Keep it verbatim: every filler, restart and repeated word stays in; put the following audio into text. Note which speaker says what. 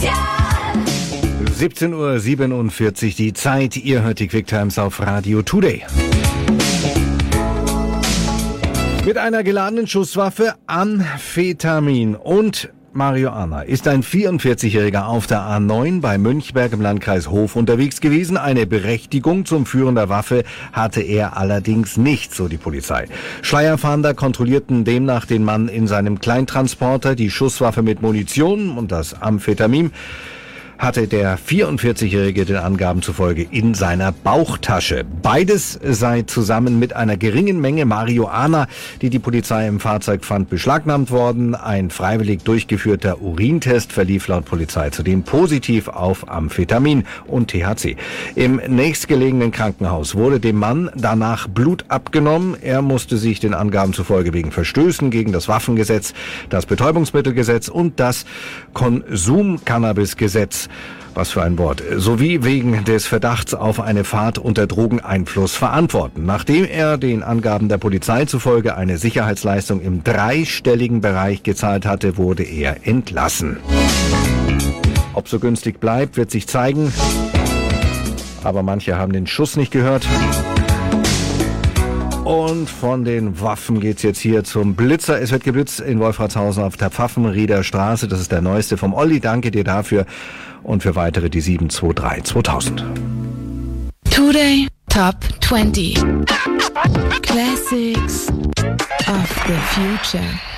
Speaker 1: siebzehn Uhr siebenundvierzig die Zeit. Ihr hört die Quick Times auf Radio Today. Mit einer geladenen Schusswaffe, Amphetamin und Marihuana ist ein vierundvierzigjähriger auf der A neun bei Münchberg im Landkreis Hof unterwegs gewesen. Eine Berechtigung zum Führen der Waffe hatte er allerdings nicht, so die Polizei. Schleierfahnder kontrollierten demnach den Mann in seinem Kleintransporter. Die Schusswaffe mit Munition und das Amphetamin hatte der vierundvierzigjährige den Angaben zufolge in seiner Bauchtasche. Beides sei zusammen mit einer geringen Menge Marihuana, die die Polizei im Fahrzeug fand, beschlagnahmt worden. Ein freiwillig durchgeführter Urintest verlief laut Polizei zudem positiv auf Amphetamin und T H C. Im nächstgelegenen Krankenhaus wurde dem Mann danach Blut abgenommen. Er musste sich den Angaben zufolge wegen Verstößen gegen das Waffengesetz, das Betäubungsmittelgesetz und das Konsum-Cannabis-Gesetz, was für ein Wort, sowie wegen des Verdachts auf eine Fahrt unter Drogeneinfluss verantworten. Nachdem er den Angaben der Polizei zufolge eine Sicherheitsleistung im dreistelligen Bereich gezahlt hatte, wurde er entlassen. Ob so günstig bleibt, wird sich zeigen. Aber manche haben den Schuss nicht gehört. Und von den Waffen geht's jetzt hier zum Blitzer. Es wird geblitzt in Wolfratshausen auf der Pfaffenrieder Straße. Das ist der neueste vom Olli. Danke dir dafür. Und für weitere die sieben zwei drei zweitausend.
Speaker 2: Today Top zwanzig. Classics of the Future.